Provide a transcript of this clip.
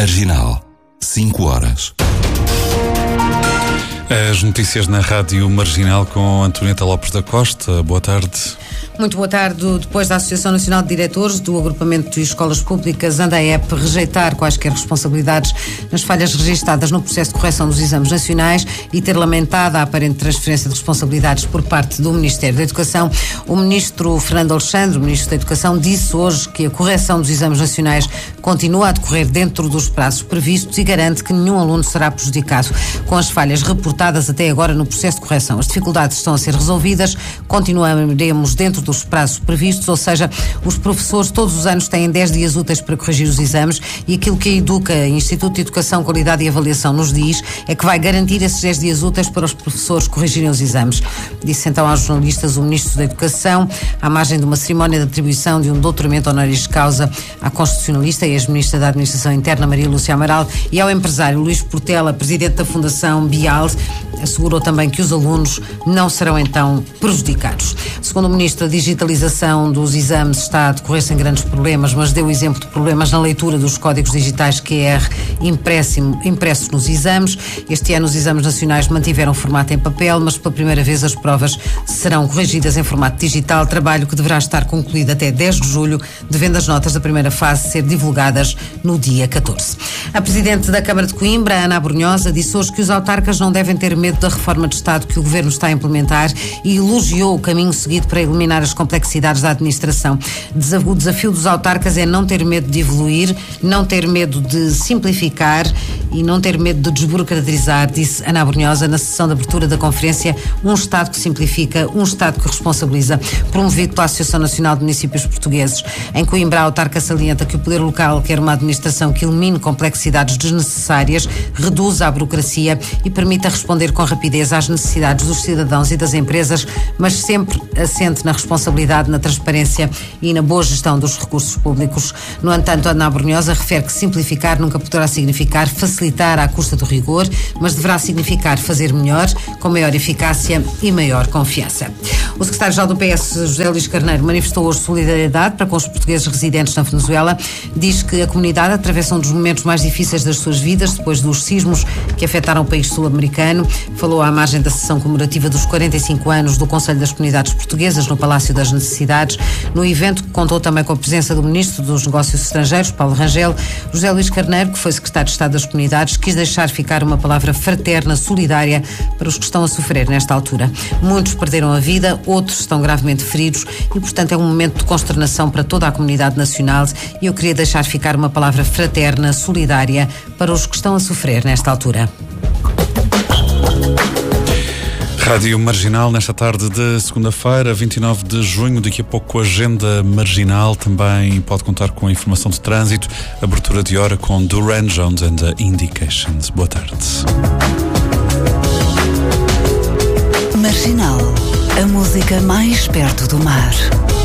Marginal, 5 horas. As notícias na Rádio Marginal com Antonieta Lopes da Costa. Boa tarde. Muito boa tarde. Depois da Associação Nacional de Diretores do Agrupamento de Escolas Públicas, ANDAEP, rejeitar quaisquer responsabilidades nas falhas registadas no processo de correção dos exames nacionais e ter lamentado a aparente transferência de responsabilidades por parte do Ministério da Educação, o ministro Fernando Alexandre, o ministro da Educação, disse hoje que a correção dos exames nacionais continua a decorrer dentro dos prazos previstos e garante que nenhum aluno será prejudicado com as falhas reportadas até agora no processo de correção. As dificuldades estão a ser resolvidas, continuaremos dentro dos prazos previstos, ou seja, os professores todos os anos têm 10 dias úteis para corrigir os exames e aquilo que a Educa, Instituto de Educação, Qualidade e Avaliação, nos diz é que vai garantir esses 10 dias úteis para os professores corrigirem os exames. Disse então aos jornalistas o Ministro da Educação, à margem de uma cerimónia de atribuição de um doutoramento honoris causa à constitucionalista e ex-ministra da Administração Interna, Maria Lúcia Amaral, e ao empresário Luís Portela, presidente da Fundação Bial, assegurou também que os alunos não serão então prejudicados. Segundo o Ministro, a digitalização dos exames está a decorrer sem grandes problemas, mas deu exemplo de problemas na leitura dos códigos digitais QR impressos nos exames. Este ano os exames nacionais mantiveram formato em papel, mas pela primeira vez as provas serão corrigidas em formato digital, trabalho que deverá estar concluído até 10 de julho, devendo as notas da primeira fase ser divulgadas no dia 14. A Presidente da Câmara de Coimbra, Ana Abrunhosa, disse hoje que os autarcas não devem ter medo da reforma de Estado que o Governo está a implementar e elogiou o caminho seguido para eliminar as complexidades da administração. O desafio dos autarcas é não ter medo de evoluir, não ter medo de simplificar e não ter medo de desburocratizar, disse Ana Abrunhosa na sessão de abertura da conferência Um Estado que Simplifica, um Estado que Responsabiliza, promovido pela Associação Nacional de Municípios Portugueses. Em Coimbra, a autarca salienta que o poder local quer uma administração que elimine complexidades desnecessárias, reduza a burocracia e permita responder com rapidez às necessidades dos cidadãos e das empresas, mas sempre assente na responsabilidade, na transparência e na boa gestão dos recursos públicos. No entanto, Ana Abrunhosa refere que simplificar nunca poderá significar facilitar à custa do rigor, mas deverá significar fazer melhor, com maior eficácia e maior confiança. O secretário-geral do PS, José Luís Carneiro, manifestou hoje solidariedade para com os portugueses residentes na Venezuela. Diz que a comunidade atravessa um dos momentos mais difíceis das suas vidas, depois dos sismos que afetaram o país sul-americano. Falou à margem da sessão comemorativa dos 45 anos do Conselho das Comunidades Portuguesas no Palácio das Necessidades. No evento, que contou também com a presença do Ministro dos Negócios Estrangeiros, Paulo Rangel, José Luís Carneiro, que foi secretário de Estado das Comunidades, quis deixar ficar uma palavra fraterna, solidária para os que estão a sofrer nesta altura. Muitos perderam a vida, outros estão gravemente feridos e, portanto, é um momento de consternação para toda a comunidade nacional e eu queria deixar ficar uma palavra fraterna, solidária para os que estão a sofrer nesta altura. Rádio Marginal, nesta tarde de segunda-feira, 29 de junho, daqui a pouco a Agenda Marginal, também pode contar com a informação de trânsito, abertura de hora com Duran Jones and the Indications. Boa tarde. Marginal, a música mais perto do mar.